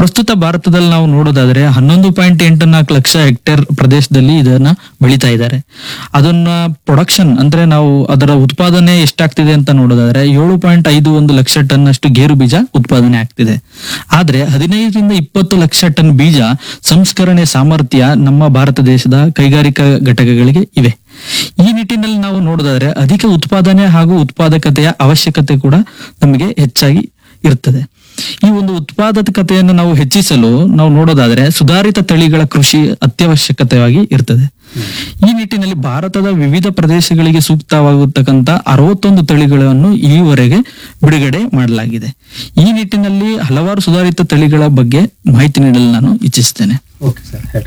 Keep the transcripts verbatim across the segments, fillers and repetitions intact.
ಪ್ರಸ್ತುತ ಭಾರತದಲ್ಲಿ ನಾವು ನೋಡೋದಾದ್ರೆ ಹನ್ನೊಂದು ಪಾಯಿಂಟ್ ಎಂಟು ನಾಲ್ಕು ಲಕ್ಷ ಹೆಕ್ಟೇರ್ ಪ್ರದೇಶದಲ್ಲಿ ಇದನ್ನ ಬೆಳೀತಾ ಇದ್ದಾರೆ. ಅದನ್ನ ಪ್ರೊಡಕ್ಷನ್ ಅಂದ್ರೆ ನಾವು ಅದರ ಉತ್ಪಾದನೆ ಎಷ್ಟಾಗ್ತಿದೆ ಅಂತ ನೋಡೋದಾದ್ರೆ ಏಳು ಪಾಯಿಂಟ್ ಐದು ಒಂದು ಲಕ್ಷ ಟನ್ ಅಷ್ಟು ಗೇರು ಬೀಜ ಉತ್ಪಾದನೆ ಆಗ್ತಿದೆ. ಆದ್ರೆ ಹದಿನೈದರಿಂದ ಇಪ್ಪತ್ತು ಲಕ್ಷ ಟನ್ ಬೀಜ ಸಂಸ್ಕರಣೆ ಸಾಮರ್ಥ್ಯ ನಮ್ಮ ಭಾರತ ದೇಶದ ಕೈಗಾರಿಕಾ ಘಟಕಗಳಿಗೆ ಇವೆ. ಈ ನಿಟ್ಟಿನಲ್ಲಿ ನಾವು ನೋಡೋದಾದ್ರೆ ಅಧಿಕ ಉತ್ಪಾದನೆ ಹಾಗೂ ಉತ್ಪಾದಕತೆಯ ಅವಶ್ಯಕತೆ ಕೂಡ ನಮಗೆ ಹೆಚ್ಚಾಗಿ ಇರ್ತದೆ. ಈ ಒಂದು ಉತ್ಪಾದಕತೆಯನ್ನು ನಾವು ಹೆಚ್ಚಿಸಲು ನಾವು ನೋಡೋದಾದ್ರೆ ಸುಧಾರಿತ ತಳಿಗಳ ಕೃಷಿ ಅತ್ಯವಶ್ಯಕತೆಯಾಗಿ ಇರ್ತದೆ. ಈ ನಿಟ್ಟಿನಲ್ಲಿ ಭಾರತದ ವಿವಿಧ ಪ್ರದೇಶಗಳಿಗೆ ಸೂಕ್ತವಾಗತಕ್ಕಂತ ಅರವತ್ತೊಂದು ತಳಿಗಳನ್ನು ಈವರೆಗೆ ಬಿಡುಗಡೆ ಮಾಡಲಾಗಿದೆ. ಈ ನಿಟ್ಟಿನಲ್ಲಿ ಹಲವಾರು ಸುಧಾರಿತ ತಳಿಗಳ ಬಗ್ಗೆ ಮಾಹಿತಿ ನೀಡಲು ನಾನು ಇಚ್ಛಿಸ್ತೇನೆ. ಓಕೆ ಸರ್, ಹೇಳಿ.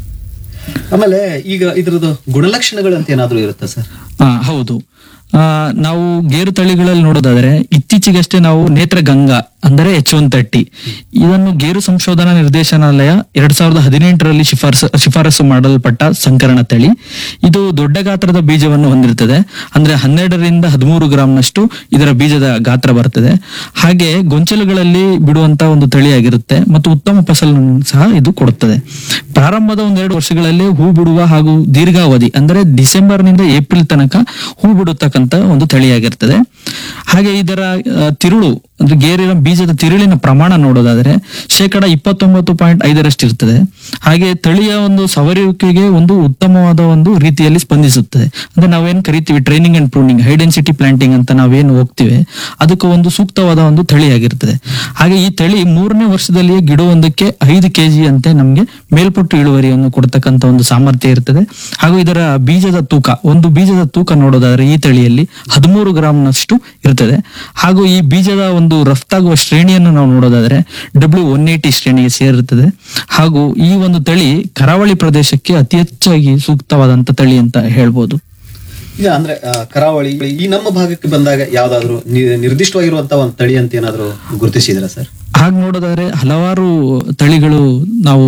ಆಮೇಲೆ ಈಗ ಇದ್ರದ್ದು ಗುಣಲಕ್ಷಣಗಳು ಅಂತ ಏನಾದ್ರೂ ಇರುತ್ತಾ ಸರ್? ಹಾ, ಹೌದು. ಆ ನಾವು ಗೇರು ತಳಿಗಳಲ್ಲಿ ನೋಡೋದಾದ್ರೆ ಇತ್ತೀಚೆಗಷ್ಟೇ ನಾವು ನೇತ್ರಗಂಗಾ ಅಂದರೆ ಎಚ್ ಒನ್ ತರ್ಟಿ ಇದನ್ನು ಗೇರು ಸಂಶೋಧನಾ ನಿರ್ದೇಶನಾಲಯ ಎರಡ್ ಸಾವಿರದ ಹದಿನೆಂಟರಲ್ಲಿ ಶಿಫಾರಸು ಶಿಫಾರಸು ಮಾಡಲ್ಪಟ್ಟ ಸಂಕರಣ ತಳಿ. ಇದು ದೊಡ್ಡ ಗಾತ್ರದ ಬೀಜವನ್ನು ಹೊಂದಿರುತ್ತದೆ. ಅಂದ್ರೆ ಹನ್ನೆರಡರಿಂದ ಹದಿಮೂರು ಗ್ರಾಂನಷ್ಟು ಇದರ ಬೀಜದ ಗಾತ್ರ ಬರ್ತದೆ. ಹಾಗೆ ಗೊಂಚಲುಗಳಲ್ಲಿ ಬಿಡುವಂತ ಒಂದು ತಳಿಯಾಗಿರುತ್ತೆ ಮತ್ತು ಉತ್ತಮ ಫಸಲನ್ನು ಸಹ ಇದು ಕೊಡುತ್ತದೆ. ಪ್ರಾರಂಭದ ಒಂದೆರಡು ವರ್ಷಗಳಲ್ಲಿ ಹೂ ಬಿಡುವ ಹಾಗೂ ದೀರ್ಘಾವಧಿ ಅಂದ್ರೆ ಡಿಸೆಂಬರ್ ನಿಂದ ಏಪ್ರಿಲ್ ತನಕ ಹೂ ಬಿಡುತ್ತಕ್ಕಂತ ಒಂದು ತಳಿಯಾಗಿರ್ತದೆ. ಹಾಗೆ ಇದರ ತಿರುಳು ಅಂದ್ರೆ ಗೇರಿನ ಬೀಜದ ತಿರುಳಿನ ಪ್ರಮಾಣ ನೋಡೋದಾದ್ರೆ ಶೇಕಡ ಇಪ್ಪತ್ತೊಂಬತ್ತು ಪಾಯಿಂಟ್ ಐದರಷ್ಟು ಇರ್ತದೆ. ಹಾಗೆ ತಳಿಯ ಒಂದು ಸವರುವಿಕೆಗೆ ಒಂದು ಉತ್ತಮವಾದ ಒಂದು ರೀತಿಯಲ್ಲಿ ಸ್ಪಂದಿಸುತ್ತದೆ. ಅಂದ್ರೆ ನಾವೇನ್ ಕರಿತೀವಿ training and pruning, high density planting ಅಂತ ನಾವೇನು ಹೋಗ್ತಿವಿ ಅದಕ್ಕೆ ಒಂದು ಸೂಕ್ತವಾದ ಒಂದು ತಳಿಯಾಗಿರ್ತದೆ. ಹಾಗೆ ಈ ತಳಿ ಮೂರನೇ ವರ್ಷದಲ್ಲಿಯೇ ಗಿಡವೊಂದಕ್ಕೆ ಐದು ಕೆಜಿ ಅಂತೆ ನಮ್ಗೆ ಮೇಲ್ಪಟ್ಟು ಇಳುವರಿಯನ್ನು ಕೊಡ್ತಕ್ಕಂತ ಒಂದು ಸಾಮರ್ಥ್ಯ ಇರ್ತದೆ. ಹಾಗೂ ಇದರ ಬೀಜದ ತೂಕ ಒಂದು ಬೀಜದ ತೂಕ ನೋಡೋದಾದ್ರೆ ಈ ತಳಿಯಲ್ಲಿ ಹದಿಮೂರು ಗ್ರಾಂನಷ್ಟು ಇರ್ತದೆ. ಹಾಗೂ ಈ ಬೀಜದ ಒಂದು ರಫ್ತಾಗುವ ಶ್ರೇಣಿಯನ್ನು ನಾವು ನೋಡೋದಾದ್ರೆ ಡಬ್ಲ್ಯೂ ಒನ್ ಏಟಿ ಶ್ರೇಣಿಗೆ ಸೇರಿರುತ್ತದೆ. ಹಾಗೂ ಈ ಒಂದು ತಳಿ ಕರಾವಳಿ ಪ್ರದೇಶಕ್ಕೆ ಅತಿ ಹೆಚ್ಚಾಗಿ ಸೂಕ್ತವಾದಂತ ತಳಿ ಅಂತ ಹೇಳ್ಬೋದು. ಈಗ ಅಂದ್ರೆ ಕರಾವಳಿ ಈ ನಮ್ಮ ಭಾಗಕ್ಕೆ ಬಂದಾಗ ಯಾವ್ದಾದ್ರು ನಿರ್ದಿಷ್ಟವಾಗಿರುವಂತಹ ಒಂದು ತಳಿ ಅಂತ ಏನಾದ್ರು ಗುರುತಿಸಿದ್ರ ಸರ್? ಹಾಗೆ ನೋಡೋದಾದ್ರೆ ಹಲವಾರು ತಳಿಗಳು ನಾವು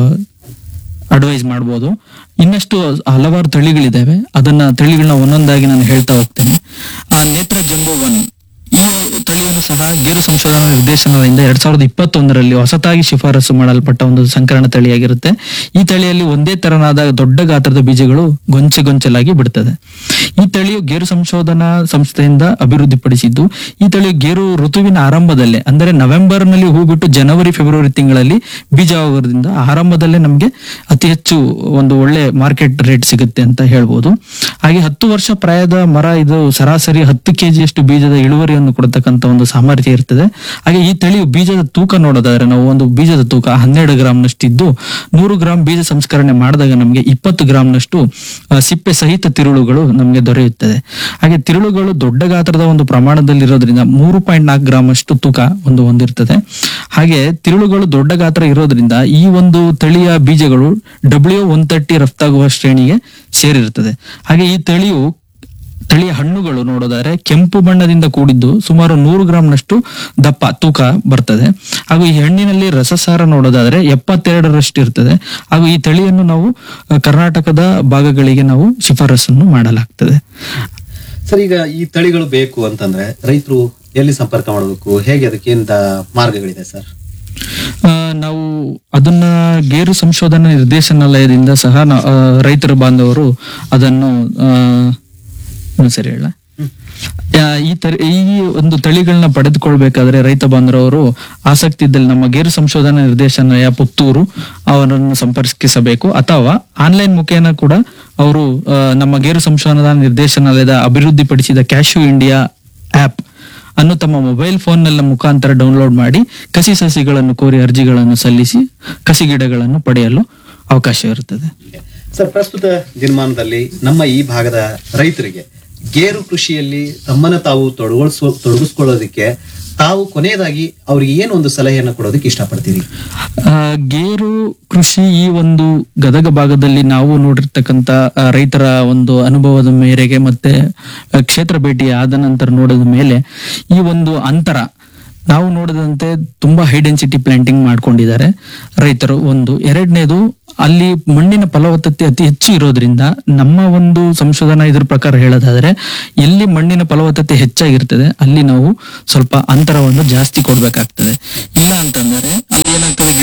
ಅಡ್ವೈಸ್ ಮಾಡ್ಬೋದು. ಇನ್ನಷ್ಟು ಹಲವಾರು ತಳಿಗಳಿದಾವೆ. ಅದನ್ನ ತಳಿಗಳನ್ನ ಒಂದೊಂದಾಗಿ ನಾನು ಹೇಳ್ತಾ ಹೋಗ್ತೇನೆ. ಆ ನೇತ್ರ ಜಂಬೋ ಒನ್ ಈ ತಳಿಯನ್ನು ಸಹ ಗೇರು ಸಂಶೋಧನಾ ನಿರ್ದೇಶನಾಲಯದಿಂದ ಎರಡ್ ಸಾವಿರದ ಇಪ್ಪತ್ತೊಂದರಲ್ಲಿ ಹೊಸತಾಗಿ ಶಿಫಾರಸು ಮಾಡಲ್ಪಟ್ಟ ಒಂದು ಸಂಕರಣ ತಳಿಯಾಗಿರುತ್ತೆ. ಈ ತಳಿಯಲ್ಲಿ ಒಂದೇ ತರನಾದ ದೊಡ್ಡ ಗಾತ್ರದ ಬೀಜಗಳು ಗೊಂಚೆ ಗೊಂಚಲಾಗಿ ಬಿಡುತ್ತದೆ. ಈ ತಳಿಯು ಗೇರು ಸಂಶೋಧನಾ ಸಂಸ್ಥೆಯಿಂದ ಅಭಿವೃದ್ಧಿಪಡಿಸಿದ್ದು ಈ ತಳಿಯು ಗೇರು ಋತುವಿನ ಆರಂಭದಲ್ಲೇ ಅಂದರೆ ನವೆಂಬರ್ ನಲ್ಲಿ ಹೂ ಬಿಟ್ಟು ಜನವರಿ ಫೆಬ್ರವರಿ ತಿಂಗಳಲ್ಲಿ ಬೀಜ ಆಗೋದ್ರಿಂದ ಆರಂಭದಲ್ಲೇ ನಮ್ಗೆ ಅತಿ ಹೆಚ್ಚು ಒಂದು ಒಳ್ಳೆ ಮಾರ್ಕೆಟ್ ರೇಟ್ ಸಿಗುತ್ತೆ ಅಂತ ಹೇಳ್ಬೋದು. ಹಾಗೆ ಹತ್ತು ವರ್ಷ ಪ್ರಾಯದ ಮರ ಇದು ಸರಾಸರಿ ಹತ್ತು ಕೆಜಿಯಷ್ಟು ಬೀಜದ ಇಳುವರಿಯನ್ನು ಕೊಡತಕ್ಕಂತ ಒಂದು ಸಾಮರ್ಥ್ಯ ಇರ್ತದೆ. ಹಾಗೆ ಈ ತಳಿಯು ಬೀಜದ ತೂಕ ನೋಡೋದಾದ್ರೆ ನಾವು ಒಂದು ಬೀಜದ ತೂಕ ಹನ್ನೆರಡು ಗ್ರಾಂನಷ್ಟು ಇದ್ದು ನೂರು ಗ್ರಾಂ ಬೀಜ ಸಂಸ್ಕರಣೆ ಮಾಡಿದಾಗ ನಮಗೆ ಇಪ್ಪತ್ತು ಗ್ರಾಂನಷ್ಟು ಸಿಪ್ಪೆ ಸಹಿತ ತಿರುಳುಗಳು ನಮಗೆ ದೊರೆಯುತ್ತದೆ. ಹಾಗೆ ತಿರುಳುಗಳು ದೊಡ್ಡ ಗಾತ್ರದ ಒಂದು ಪ್ರಮಾಣದಲ್ಲಿ ಇರೋದ್ರಿಂದ ಮೂರು ಪಾಯಿಂಟ್ ನಾಲ್ಕು ಗ್ರಾಂ ಅಷ್ಟು ತೂಕ ಒಂದು ಹೊಂದಿರ್ತದೆ. ಹಾಗೆ ತಿರುಳುಗಳು ದೊಡ್ಡ ಗಾತ್ರ ಇರೋದ್ರಿಂದ ಈ ಒಂದು ತಳಿಯ ಬೀಜಗಳು ಡಬ್ಲ್ಯೂ ಒನ್ ತರ್ಟಿ ರಫ್ತಾಗುವ ಶ್ರೇಣಿಗೆ ಸೇರಿರುತ್ತದೆ. ಹಾಗೆ ಈ ತಳಿಯು ತಳಿಯ ಹಣ್ಣುಗಳು ನೋಡೋದಾದ್ರೆ ಕೆಂಪು ಬಣ್ಣದಿಂದ ಕೂಡಿದ್ದು ಸುಮಾರು ನೂರು ಗ್ರಾಂನಷ್ಟು ದಪ್ಪ ತೂಕ ಬರ್ತದೆ. ಹಾಗೂ ಈ ಹಣ್ಣಿನಲ್ಲಿ ರಸಸಾರ ನೋಡೋದಾದ್ರೆ ಎಪ್ಪತ್ತೆರಡರಷ್ಟು ಇರ್ತದೆ. ಹಾಗೂ ಈ ತಳಿಯನ್ನು ನಾವು ಕರ್ನಾಟಕದ ಭಾಗಗಳಿಗೆ ನಾವು ಶಿಫಾರಸನ್ನು ಮಾಡಲಾಗ್ತದೆ. ಸರ್, ಈಗ ಈ ತಳಿಗಳು ಬೇಕು ಅಂತಂದ್ರೆ ರೈತರು ಎಲ್ಲಿ ಸಂಪರ್ಕ ಮಾಡಬೇಕು, ಹೇಗೆ ಅದಕ್ಕೆ ಏನ್ ಮಾರ್ಗಗಳಿದೆ ಸರ್? ನಾವು ಅದನ್ನ ಗೇರು ಸಂಶೋಧನಾ ನಿರ್ದೇಶನಾಲಯದಿಂದ ಸಹ ರೈತರ ಬಾಂಧವರು ಅದನ್ನು ಸರಿ ಹೇಳ ಈ ತರ ಈ ಒಂದು ತಳಿಗಳನ್ನ ಪಡೆದುಕೊಳ್ಬೇಕಾದ್ರೆ ರೈತ ಬಾಂಧವರು ಆಸಕ್ತಿ ಇದ್ದಲ್ಲಿ ನಮ್ಮ ಗೇರು ಸಂಶೋಧನಾ ನಿರ್ದೇಶನಾಲಯ ಪುತ್ತೂರು ಅವರನ್ನು ಸಂಪರ್ಕಿಸಬೇಕು. ಅಥವಾ ಆನ್ಲೈನ್ ಮುಖೇನ ಕೂಡ ಅವರು ನಮ್ಮ ಗೇರು ಸಂಶೋಧನಾ ನಿರ್ದೇಶನಾಲಯದ ಅಭಿವೃದ್ಧಿಪಡಿಸಿದ ಕ್ಯಾಶ್ಯೂ ಇಂಡಿಯಾ ಆಪ್ ಅನ್ನು ತಮ್ಮ ಮೊಬೈಲ್ ಫೋನ್ ನ ಮುಖಾಂತರ ಡೌನ್ಲೋಡ್ ಮಾಡಿ ಕಸಿ ಸಸಿಗಳನ್ನು ಕೋರಿ ಅರ್ಜಿಗಳನ್ನು ಸಲ್ಲಿಸಿ ಕಸಿ ಗಿಡಗಳನ್ನು ಪಡೆಯಲು ಅವಕಾಶ ಇರುತ್ತದೆ. ಸರ್, ಪ್ರಸ್ತುತ ದಿನಮಾನದಲ್ಲಿ ನಮ್ಮ ಈ ಭಾಗದ ರೈತರಿಗೆ ಗೇರು ಕೃಷಿಯಲ್ಲಿ ತಮ್ಮನ್ನ ತಾವು ತೊಡಗಿಸೋ ತೊಡಗಿಸ್ಕೊಳ್ಳೋದಕ್ಕೆ ತಾವು ಕೊನೆಯದಾಗಿ ಅವ್ರಿಗೆ ಏನು ಒಂದು ಸಲಹೆಯನ್ನು ಕೊಡೋದಕ್ಕೆ ಇಷ್ಟಪಡ್ತೀರಿ? ಆ ಗೇರು ಕೃಷಿ ಈ ಒಂದು ಗದಗ ಭಾಗದಲ್ಲಿ ನಾವು ನೋಡಿರ್ತಕ್ಕಂತ ರೈತರ ಒಂದು ಅನುಭವದ ಮೇರೆಗೆ ಮತ್ತೆ ಕ್ಷೇತ್ರ ಭೇಟಿ ಆದ ನಂತರ ನೋಡಿದ ಮೇಲೆ ಈ ಒಂದು ಅಂತರ ನಾವು ನೋಡಿದಂತೆ ತುಂಬಾ ಹೈ ಡೆನ್ಸಿಟಿ ಪ್ಲಾಂಟಿಂಗ್ ಮಾಡ್ಕೊಂಡಿದ್ದಾರೆ ರೈತರು. ಒಂದು ಎರಡನೇದು ಅಲ್ಲಿ ಮಣ್ಣಿನ ಫಲವತ್ತತೆ ಅತಿ ಹೆಚ್ಚು ಇರೋದ್ರಿಂದ ನಮ್ಮ ಒಂದು ಸಂಶೋಧನಾ ಇದ್ರ ಪ್ರಕಾರ ಹೇಳೋದಾದ್ರೆ ಎಲ್ಲಿ ಮಣ್ಣಿನ ಫಲವತ್ತತೆ ಹೆಚ್ಚಾಗಿರ್ತದೆ ಅಲ್ಲಿ ನಾವು ಸ್ವಲ್ಪ ಅಂತರವನ್ನು ಜಾಸ್ತಿ ಕೊಡ್ಬೇಕಾಗ್ತದೆ. ಇಲ್ಲ ಅಂತಂದ್ರೆ ಅಲ್ಲಿ ಏನಾಗ್ತದೆ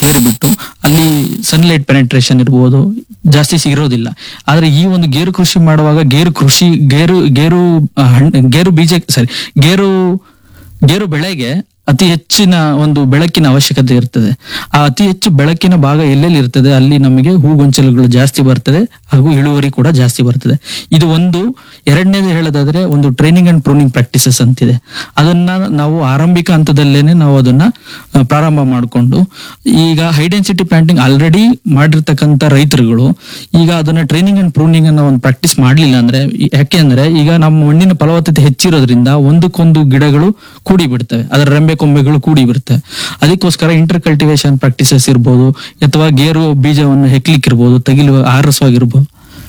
ಸೇರಿಬಿಟ್ಟು ಅಲ್ಲಿ ಸನ್ಲೈಟ್ ಪೆನೆಟ್ರೇಷನ್ ಇರ್ಬೋದು ಜಾಸ್ತಿ ಸಿಗಿರೋದಿಲ್ಲ. ಆದ್ರೆ ಈ ಒಂದು ಗೇರು ಕೃಷಿ ಮಾಡುವಾಗ ಗೇರು ಕೃಷಿ ಗೇರು ಗೇರು ಆ, ಹಣ್ಣು- ಗೇರು ಬೀಜ ಸಾರಿ ಗೇರು ಗೇರು ಬೆಳೆಗೆ ಅತಿ ಹೆಚ್ಚಿನ ಒಂದು ಬೆಳಕಿನ ಅವಶ್ಯಕತೆ ಇರ್ತದೆ. ಆ ಅತಿ ಹೆಚ್ಚು ಬೆಳಕಿನ ಭಾಗ ಎಲ್ಲೆಲ್ಲಿ ಇರ್ತದೆ ಅಲ್ಲಿ ನಮಗೆ ಹೂಗೊಂಚಲುಗಳು ಜಾಸ್ತಿ ಬರ್ತದೆ ಹಾಗೂ ಇಳುವರಿ ಕೂಡ ಜಾಸ್ತಿ ಬರ್ತದೆ. ಇದು ಒಂದು. ಎರಡನೇದು ಹೇಳೋದಾದ್ರೆ ಒಂದು ಟ್ರೈನಿಂಗ್ ಅಂಡ್ ಪ್ರೂನಿಂಗ್ ಪ್ರಾಕ್ಟೀಸಸ್ ಅಂತಿದೆ. ಅದನ್ನ ನಾವು ಆರಂಭಿಕ ಹಂತದಲ್ಲೇನೆ ನಾವು ಅದನ್ನ ಆ, ಪ್ರಾರಂಭ ಮಾಡಿಕೊಂಡು ಈಗ ಹೈ ಡೆನ್ಸಿಟಿ ಪ್ಲಾಂಟಿಂಗ್ ಆಲ್ರೆಡಿ ಮಾಡಿರ್ತಕ್ಕಂಥ ರೈತರುಗಳು ಈಗ ಅದನ್ನ ಟ್ರೈನಿಂಗ್ ಅಂಡ್ ಪ್ರೂನಿಂಗ್ ಅನ್ನ ಒಂದು ಪ್ರಾಕ್ಟೀಸ್ ಮಾಡ್ಲಿಲ್ಲ ಅಂದ್ರೆ ಈ- ಯಾಕೆ ಅಂದ್ರೆ ಈಗ ನಮ್ಮ ಮಣ್ಣಿನ ಫಲವತ್ತತೆ ಹೆಚ್ಚಿರೋದ್ರಿಂದ ಒಂದಕ್ಕೊಂದು ಗಿಡಗಳು ಕೂಡಿ ಬಿಡ್ತವೆ, ಅದರ ರೆಂಬೆ ಕೊಂಬೆಗಳು ಕೂಡಿ ಬಿಡುತ್ತೆ. ಅದಕ್ಕೋಸ್ಕರ ಇಂಟರ್ ಕಲ್ಟಿವೇಶನ್ ಪ್ರಾಕ್ಟೀಸಸ್ ಇರ್ಬೋದು ಅಥವಾ ಗೇರು ಬೀಜವನ್ನು ಹೆಕ್ಲಿಕ್ಕಿರ್ಬೋದು, ತೆಗಿಲು ಆರಸವಾಗಿರ್ಬೋದು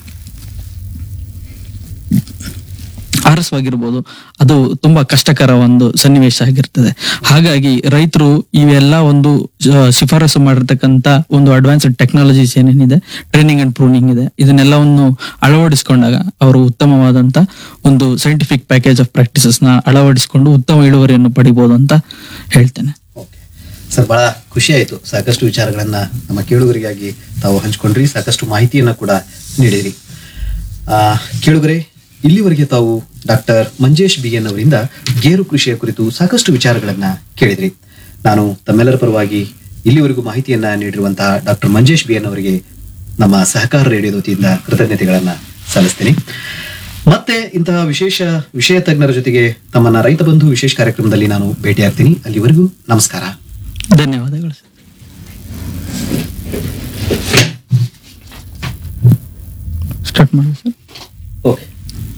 ಆರಸವಾಗಿರ್ಬೋದು ಅದು ತುಂಬಾ ಕಷ್ಟಕರ ಒಂದು ಸನ್ನಿವೇಶ ಆಗಿರ್ತದೆ. ಹಾಗಾಗಿ ರೈತರು ಇವೆಲ್ಲ ಒಂದು ಆ, ಶಿಫಾರಸು ಮಾಡಿರ್ತಕ್ಕಂಥ ಒಂದು ಅಡ್ವಾನ್ಸ್ಡ್ ಟೆಕ್ನಾಲಜೀಸ್ ಏನೇನಿದೆ, ಟ್ರೈನಿಂಗ್ ಅಂಡ್ ಪ್ರೂನಿಂಗ್ ಇದೆ, ಇದನ್ನೆಲ್ಲವನ್ನು ಅಳವಡಿಸಿಕೊಂಡಾಗ ಅವರು ಉತ್ತಮವಾದಂತ ಒಂದು ಸೈಂಟಿಫಿಕ್ ಪ್ಯಾಕೇಜ್ ಆಫ್ ಪ್ರಾಕ್ಟೀಸಸ್ ನ ಅಳವಡಿಸಿಕೊಂಡು ಉತ್ತಮ ಇಳುವರಿಯನ್ನು ಪಡಿಬಹುದು ಅಂತ ಹೇಳ್ತೇನೆ. ಓಕೆ ಸರ್, ಬಹಳ ಖುಷಿ ಆಯ್ತು. ಸಾಕಷ್ಟು ವಿಚಾರಗಳನ್ನ ನಮ್ಮ ಕೇಳುಗರಿಗಾಗಿ ತಾವು ಹಂಚ್ಕೊಂಡ್ರಿ, ಸಾಕಷ್ಟು ಮಾಹಿತಿಯನ್ನ ಕೂಡ ನೀಡಿದ್ರಿ. ಆ ಕೇಳುಗರೆ, ಇಲ್ಲಿವರೆಗೆ ತಾವು ಡಾಕ್ಟರ್ ಮಂಜೇಶ್ ಬಿ ಎನ್ ಅವರಿಂದ ಗೇರು ಕೃಷಿಯ ಕುರಿತು ಸಾಕಷ್ಟು ವಿಚಾರಗಳನ್ನ ಕೇಳಿದ್ರಿ. ನಾನು ತಮ್ಮೆಲ್ಲರ ಪರವಾಗಿ ಇಲ್ಲಿವರೆಗೂ ಮಾಹಿತಿಯನ್ನ ನೀಡಿರುವಂತಹ ಡಾಕ್ಟರ್ ಮಂಜೇಶ್ ಬಿ ಎನ್ ಅವರಿಗೆ ನಮ್ಮ ಸಹಕಾರ ರೇಡಿಯೋ ವತಿಯಿಂದ ಕೃತಜ್ಞತೆಗಳನ್ನ ಸಲ್ಲಿಸ್ತೀನಿ. ಮತ್ತೆ ಇಂತಹ ವಿಶೇಷ ವಿಷಯ ತಜ್ಞರ ಜೊತೆಗೆ ತಮ್ಮನ್ನ ರೈತ ಬಂಧು ವಿಶೇಷ ಕಾರ್ಯಕ್ರಮದಲ್ಲಿ ನಾನು ಭೇಟಿಯಾಗ್ತೀನಿ. ಅಲ್ಲಿವರೆಗೂ ನಮಸ್ಕಾರ. ಧನ್ಯವಾದಗಳು. ಸ್ಟಾರ್ಟ್ ಮಾಡಿ ಸರ್. ಓಕೆ.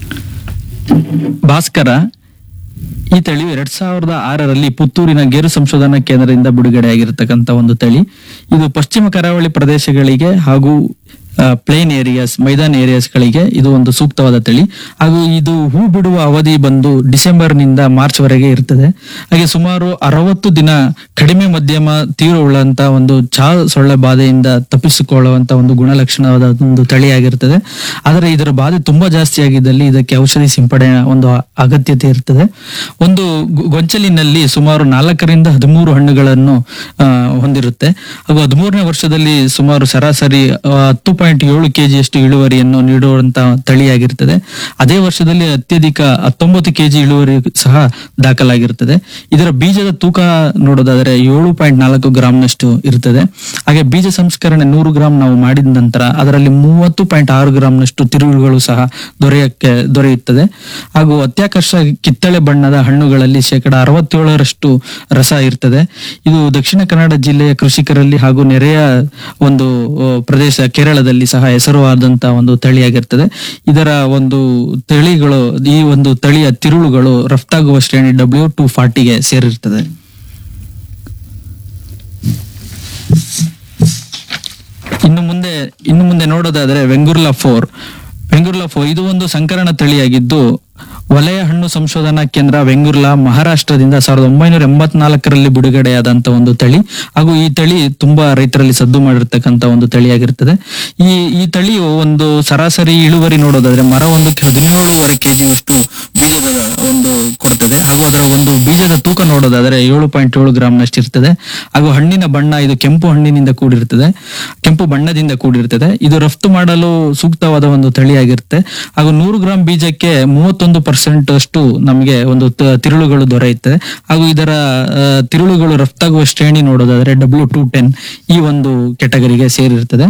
ಭಾಸ್ಕರ ಈ ತಳಿಯು ಎರಡ್ ಸಾವಿರದ ಆರರಲ್ಲಿ ಪುತ್ತೂರಿನ ಗೇರು ಸಂಶೋಧನಾ ಕೇಂದ್ರದಿಂದ ಬಿಡುಗಡೆಯಾಗಿರತಕ್ಕಂತ ಒಂದು ತಳಿ. ಇದು ಪಶ್ಚಿಮ ಕರಾವಳಿ ಪ್ರದೇಶಗಳಿಗೆ ಹಾಗೂ ಪ್ಲೇನ್ ಏರಿಯಾಸ್, ಮೈದಾನ ಏರಿಯಾಸ್ ಗಳಿಗೆ ಇದು ಒಂದು ಸೂಕ್ತವಾದ ತಳಿ. ಹಾಗೂ ಇದು ಹೂ ಬಿಡುವ ಅವಧಿ ಬಂದು ಡಿಸೆಂಬರ್ ನಿಂದ ಮಾರ್ಚ್ ವರೆಗೆ ಇರ್ತದೆ. ಹಾಗೆ ಸುಮಾರು ಅರವತ್ತು ದಿನ ಕಡಿಮೆ ಮಧ್ಯಮ ತೀವ್ರವುಳ್ಳಂತ ಒಂದು ಚಾ ಸೊಳ್ಳೆ ಬಾಧೆಯಿಂದ ತಪ್ಪಿಸಿಕೊಳ್ಳುವಂತ ಒಂದು ಗುಣಲಕ್ಷಣವಾದ ಒಂದು ತಳಿಯಾಗಿರ್ತದೆ. ಆದರೆ ಇದರ ಬಾಧೆ ತುಂಬಾ ಜಾಸ್ತಿ ಆಗಿದ್ದಲ್ಲಿ ಇದಕ್ಕೆ ಔಷಧಿ ಸಿಂಪಡಣೆ ಒಂದು ಅಗತ್ಯತೆ ಇರ್ತದೆ. ಒಂದು ಗೊ- ಗೊಂಚಲಿನಲ್ಲಿ ಸುಮಾರು ನಾಲ್ಕರಿಂದ ಹದಿಮೂರು ಹಣ್ಣುಗಳನ್ನು ಆ, ಹೊಂದಿರುತ್ತೆ. ಹಾಗೂ ಹದಿಮೂರನೇ ವರ್ಷದಲ್ಲಿ ಸುಮಾರು ಸರಾಸರಿ ಆ, ಹತ್ತು ಪಾಯಿಂಟ್ ಏಳು ಕೆಜಿಯಷ್ಟು ಇಳುವರಿಯನ್ನು ನೀಡುವಂತಹ ತಳಿಯಾಗಿರ್ತದೆ. ಅದೇ ವರ್ಷದಲ್ಲಿ ಅತ್ಯಧಿಕ ಹತ್ತೊಂಬತ್ತು ಕೆಜಿ ಇಳುವರಿ ಸಹ ದಾಖಲಾಗಿರ್ತದೆ. ಇದರ ಬೀಜದ ತೂಕ ನೋಡೋದಾದ್ರೆ ಏಳು ಪಾಯಿಂಟ್ ನಾಲ್ಕು ಗ್ರಾಮ್ನಷ್ಟು ಇರ್ತದೆ. ಹಾಗೆ ಬೀಜ ಸಂಸ್ಕರಣೆ ನೂರು ಗ್ರಾಂ ನಾವು ಮಾಡಿದ ನಂತರ ಅದರಲ್ಲಿ ಮೂವತ್ತು ಪಾಯಿಂಟ್ ಆರು ಗ್ರಾಮ್ನಷ್ಟು ತಿರುಳುಗಳು ಸಹ ದೊರೆಯಕ್ಕೆ ದೊರೆಯುತ್ತದೆ. ಹಾಗೂ ಅತ್ಯಾಕರ್ಷ ಕಿತ್ತಳೆ ಬಣ್ಣದ ಹಣ್ಣುಗಳಲ್ಲಿ ಶೇಕಡ ಅರವತ್ತೇಳರಷ್ಟು ರಸ ಇರ್ತದೆ. ಇದು ದಕ್ಷಿಣ ಕನ್ನಡ ಜಿಲ್ಲೆಯ ಕೃಷಿಕರಲ್ಲಿ ಹಾಗೂ ನೆರೆಯ ಒಂದು ಆ, ಪ್ರದೇಶ ಕೇರಳದಲ್ಲಿ ಸಹ ಹೆಸರುವಾದಂತಹ ಒಂದು ತಳಿಯಾಗಿರ್ತದೆ. ಇದರ ಒಂದು ತಳಿಗಳು ಈ ಒಂದು ತಳಿಯ ತಿರುಳುಗಳು ರಫ್ತಾಗುವ ಶ್ರೇಣಿ ಡಬ್ಲ್ಯೂ ಟು ಫಾರ್ಟಿಗೆ ಸೇರಿರ್ತದೆ. ಇನ್ನು ಮುಂದೆ ಇನ್ನು ಮುಂದೆ ನೋಡೋದಾದ್ರೆ ವೆಂಗುರ್ಲಾ ಫೋರ್ ವೆಂಗುರ್ಲಾ ಫೋರ್ ಇದು ಒಂದು ಸಂಕರಣ ತಳಿಯಾಗಿದ್ದು ವಲಯ ಹಣ್ಣು ಸಂಶೋಧನಾ ಕೇಂದ್ರ ವೆಂಗುರ್ಲಾ ಮಹಾರಾಷ್ಟ್ರದಿಂದ ಸಾವಿರದ ಒಂಬೈನೂರ ಎಂಬತ್ನಾಲ್ಕರಲ್ಲಿ ಬಿಡುಗಡೆಯಾದಂತ ಒಂದು ತಳಿ. ಹಾಗೂ ಈ ತಳಿ ತುಂಬಾ ರೈತರಲ್ಲಿ ಸದ್ದು ಮಾಡಿರ್ತಕ್ಕಂತ ಒಂದು ತಳಿಯಾಗಿರ್ತದೆ. ಈ ಈ ತಳಿಯು ಒಂದು ಸರಾಸರಿ ಇಳುವರಿ ನೋಡೋದಾದ್ರೆ ಮರ ಒಂದಕ್ಕೆ ಹದಿನೇಳುವರೆ ಕೆಜಿಯಷ್ಟು ಬೀಜದ ಒಂದು ಕೊಡ್ತದೆ. ಹಾಗೂ ಅದರ ಒಂದು ಬೀಜದ ತೂಕ ನೋಡೋದಾದ್ರೆ ಏಳು ಪಾಯಿಂಟ್ ಏಳು ಗ್ರಾಮ್ನಷ್ಟು ಇರ್ತದೆ. ಹಾಗೂ ಹಣ್ಣಿನ ಬಣ್ಣ ಇದು ಕೆಂಪು ಹಣ್ಣಿನಿಂದ ಕೂಡಿರ್ತದೆ, ಕೆಂಪು ಬಣ್ಣದಿಂದ ಕೂಡಿರ್ತದೆ. ಇದು ರಫ್ತು ಮಾಡಲು ಸೂಕ್ತವಾದ ಒಂದು ತಳಿಯಾಗಿರುತ್ತೆ. ಹಾಗೂ ನೂರು ಗ್ರಾಂ ಬೀಜಕ್ಕೆ ಮೂವತ್ತೊಂದು ಪರ್ಸೆಂಟ್ ಅಷ್ಟು ನಮಗೆ ಒಂದು ತ- ತಿರುಳುಗಳು ದೊರೆಯುತ್ತದೆ. ಹಾಗೂ ಇದರ ಆ, ತಿರುಳುಗಳು ರಫ್ತಾಗುವ ಶ್ರೇಣಿ ನೋಡೋದಾದ್ರೆ ಡಬ್ಲ್ಯೂ ಟು ಟೆನ್ ಈ ಒಂದು ಕೆಟಗರಿಗೆ ಸೇರಿರ್ತದೆ.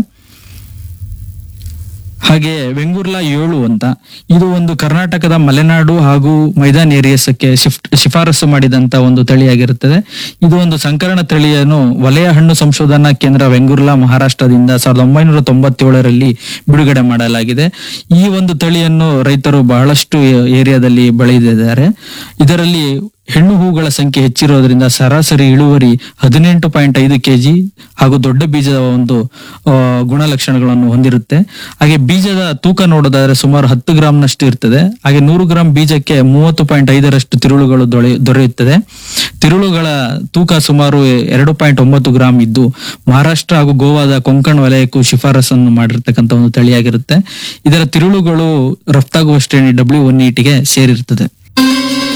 ಹಾಗೆ ವೆಂಗುರ್ಲಾ ಏಳು ಅಂತ ಇದು ಒಂದು ಕರ್ನಾಟಕದ ಮಲೆನಾಡು ಹಾಗೂ ಮೈದಾನ್ ಏರಿಯಾಸಕ್ಕೆ ಶಿಫ್ಟ್ ಶಿಫಾರಸು ಮಾಡಿದಂತ ಒಂದು ತಳಿಯಾಗಿರುತ್ತದೆ. ಇದು ಒಂದು ಸಂಕರಣ ತಳಿಯನ್ನು ವಲಯ ಹಣ್ಣು ಸಂಶೋಧನಾ ಕೇಂದ್ರ ವೆಂಗುರ್ಲಾ ಮಹಾರಾಷ್ಟ್ರದಿಂದ ಸಾವಿರದ ಒಂಬೈನೂರ ತೊಂಬತ್ತೇಳರಲ್ಲಿ ಬಿಡುಗಡೆ ಮಾಡಲಾಗಿದೆ. ಈ ಒಂದು ತಳಿಯನ್ನು ರೈತರು ಬಹಳಷ್ಟು ಏರಿಯಾದಲ್ಲಿ ಬೆಳೆದಿದ್ದಾರೆ. ಇದರಲ್ಲಿ ಹೆಣ್ಣು ಹೂಗಳ ಸಂಖ್ಯೆ ಹೆಚ್ಚಿರೋದ್ರಿಂದ ಸರಾಸರಿ ಇಳುವರಿ ಹದಿನೆಂಟು ಪಾಯಿಂಟ್ ಐದು ಕೆಜಿ ಹಾಗೂ ದೊಡ್ಡ ಬೀಜದ ಒಂದು ಆ, ಗುಣಲಕ್ಷಣಗಳನ್ನು ಹೊಂದಿರುತ್ತೆ. ಹಾಗೆ ಬೀಜದ ತೂಕ ನೋಡೋದಾದ್ರೆ ಸುಮಾರು ಹತ್ತು ಗ್ರಾಮ್ನಷ್ಟು ಇರ್ತದೆ. ಹಾಗೆ ನೂರು ಗ್ರಾಂ ಬೀಜಕ್ಕೆ ಮೂವತ್ತು ಪಾಯಿಂಟ್ ಐದರಷ್ಟು ತಿರುಳುಗಳು ದೊರೆ ದೊರೆಯುತ್ತದೆ. ತಿರುಳುಗಳ ತೂಕ ಸುಮಾರು ಎರಡು ಪಾಯಿಂಟ್ ಒಂಬತ್ತು ಗ್ರಾಂ ಇದ್ದು ಮಹಾರಾಷ್ಟ್ರ ಹಾಗೂ ಗೋವಾದ ಕೊಂಕಣ್ ವಲಯಕ್ಕೂ ಶಿಫಾರಸನ್ನು ಮಾಡಿರ್ತಕ್ಕಂಥ ಒಂದು ತಳಿಯಾಗಿರುತ್ತೆ. ಇದರ ತಿರುಳುಗಳು ರಫ್ತಾಗುವ ಶ್ರೇಣಿ ಡಬ್ಲ್ಯೂ ಒನ್ ಏಟಿಗೆ ಸೇರಿರ್ತದೆ.